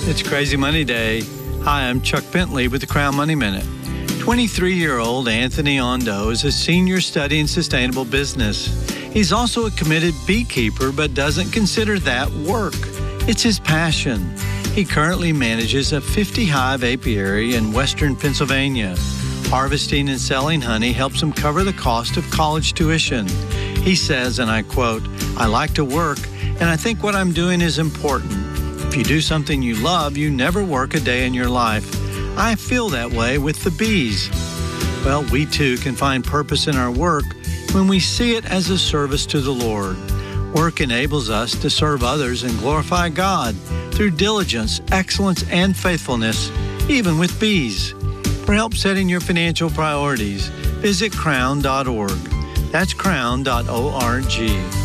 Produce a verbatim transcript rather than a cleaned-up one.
It's Crazy Money Day. Hi, I'm Chuck Bentley with the Crown Money Minute. twenty-three-year-old Anthony Ondo is a senior studying sustainable business. He's also a committed beekeeper, but doesn't consider that work. It's his passion. He currently manages a fifty-hive apiary in western Pennsylvania. Harvesting and selling honey helps him cover the cost of college tuition. He says, and I quote, "I like to work, and I think what I'm doing is important. If you do something you love, you never work a day in your life. I feel that way with the bees." Well, we too can find purpose in our work when we see it as a service to the Lord. Work enables us to serve others and glorify God through diligence, excellence, and faithfulness, even with bees. For help setting your financial priorities, visit crown dot org. That's crown dot org.